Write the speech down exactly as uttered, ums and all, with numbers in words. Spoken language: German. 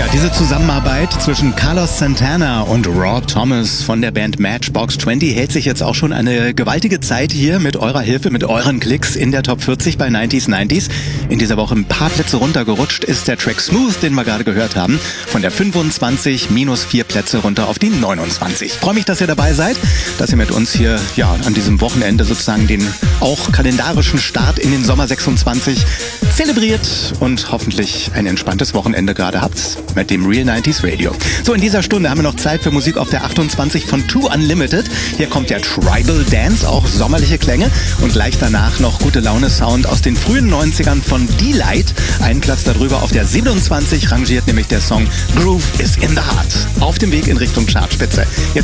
Ja, diese Zusammenarbeit zwischen Carlos Santana und Rob Thomas von der Band Matchbox zwanzig hält sich jetzt auch schon eine gewaltige Zeit hier mit eurer Hilfe, mit euren Klicks in der Top vierzig bei neunziger neunziger. In dieser Woche ein paar Plätze runtergerutscht ist der Track Smooth, den wir gerade gehört haben, von der fünfundzwanzig minus vier Plätze runter auf die neunundzwanzig. Ich freue mich, dass ihr dabei seid, dass ihr mit uns hier ja an diesem Wochenende sozusagen den auch kalendarischen Start in den Sommer sechsundzwanzig zelebriert und hoffentlich ein entspanntes Wochenende gerade habt mit dem Real neunziger Radio. So, in dieser Stunde haben wir noch Zeit für Musik auf der achtundzwanzig von Two Unlimited. Hier kommt der Tribal Dance, auch sommerliche Klänge, und gleich danach noch gute Laune Sound aus den frühen neunzigern von D-Light. Einen Platz darüber auf der siebenundzwanzig rangiert nämlich der Song Groove is in the Heart. Auf dem Weg in Richtung Chartspitze. Jetzt